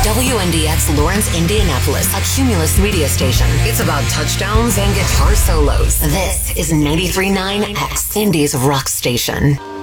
WNDX Lawrence, Indianapolis, a Cumulus radio station. It's about touchdowns and guitar solos. This is 93.9 X, Indy's rock station.